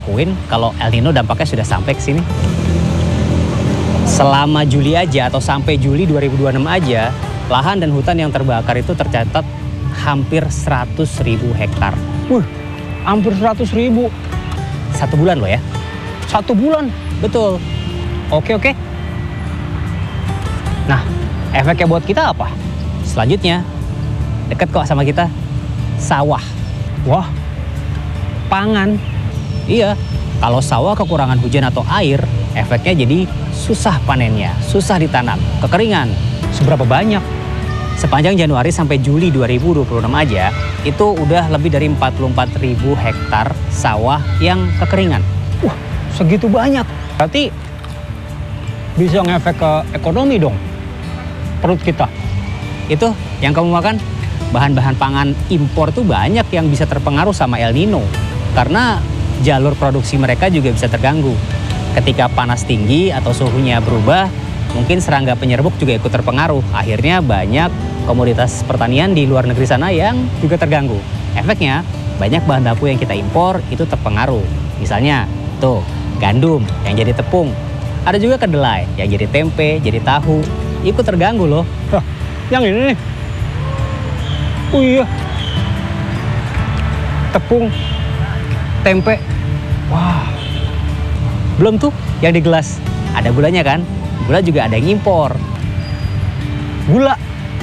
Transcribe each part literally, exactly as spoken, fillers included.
Akuin kalau El Nino dampaknya sudah sampai ke sini. Selama Juli aja atau sampai Juli dua ribu dua puluh enam aja, lahan dan hutan yang terbakar itu tercatat hampir seratus ribu hektar. Wih, hampir seratus ribu. Satu bulan loh ya. Satu bulan? Betul. Oke, oke. Nah, efeknya buat kita apa? Selanjutnya, deket kok sama kita, sawah. Wah, pangan. Iya, kalau sawah kekurangan hujan atau air, efeknya jadi susah panennya, susah ditanam, kekeringan. Seberapa banyak? Sepanjang Januari sampai Juli dua ribu dua puluh enam aja, itu udah lebih dari empat puluh empat ribu hektar sawah yang kekeringan. Wah, segitu banyak. Berarti bisa ngefek ke ekonomi dong, perut kita. Itu yang kamu makan, bahan-bahan pangan impor tuh banyak yang bisa terpengaruh sama El Nino. Karena jalur produksi mereka juga bisa terganggu. Ketika panas tinggi atau suhunya berubah, mungkin serangga penyerbuk juga ikut terpengaruh. Akhirnya banyak komoditas pertanian di luar negeri sana yang juga terganggu. Efeknya, banyak bahan baku yang kita impor itu terpengaruh. Misalnya, tuh, gandum yang jadi tepung. Ada juga kedelai yang jadi tempe, jadi tahu. Ikut terganggu loh. Hah, yang ini nih. Oh iya. Tepung, tempe. Wah. Belum tuh yang di gelas. Ada gulanya kan? Gula juga ada yang impor. Gula.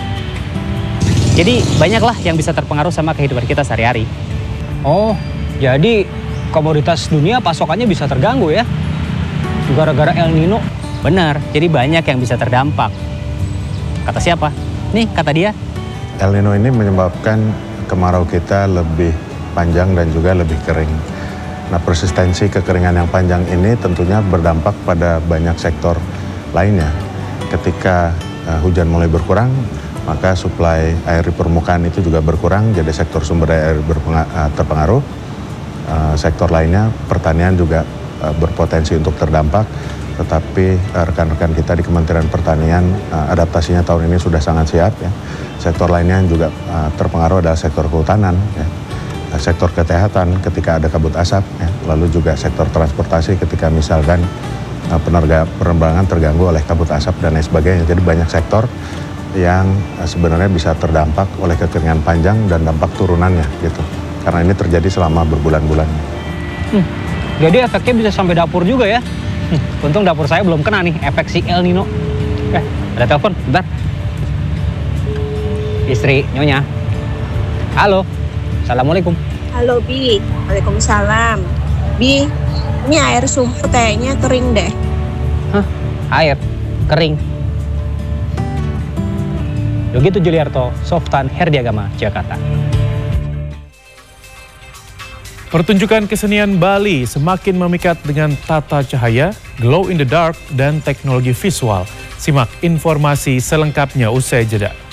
Jadi banyaklah yang bisa terpengaruh sama kehidupan kita sehari-hari. Oh, jadi komoditas dunia pasokannya bisa terganggu ya? Gara-gara El Nino. Benar, jadi banyak yang bisa terdampak. Kata siapa? Nih, kata dia. El Nino ini menyebabkan kemarau kita lebih panjang dan juga lebih kering. Nah, persistensi kekeringan yang panjang ini tentunya berdampak pada banyak sektor lainnya. Ketika uh, hujan mulai berkurang, maka suplai air di permukaan itu juga berkurang, jadi sektor sumber daya air uh, terpengaruh. Uh, sektor lainnya, pertanian juga uh, berpotensi untuk terdampak, tetapi uh, rekan-rekan kita di Kementerian Pertanian uh, adaptasinya tahun ini sudah sangat siap. Ya. Sektor lainnya yang juga uh, terpengaruh adalah sektor kehutanan, ya. Sektor kesehatan ketika ada kabut asap, ya. Lalu juga sektor transportasi ketika misalkan uh, penerga penerbangan terganggu oleh kabut asap dan lain sebagainya. Jadi banyak sektor yang uh, sebenarnya bisa terdampak oleh kekeringan panjang dan dampak turunannya gitu. Karena ini terjadi selama berbulan-bulan. Hmm, jadi efeknya bisa sampai dapur juga ya? Hmm, untung dapur saya belum kena nih efek si El Nino. Eh, ada telepon, bentar. Istri Nyonya. Halo. Assalamualaikum. Halo Bi, Waalaikumsalam. Bi, ini air sumur kayaknya kering deh. Hah? Air? Kering? Yogi Tujuliarto, Softan Herdiagama, Jakarta. Pertunjukan kesenian Bali semakin memikat dengan tata cahaya, glow in the dark, dan teknologi visual. Simak informasi selengkapnya usai jeda.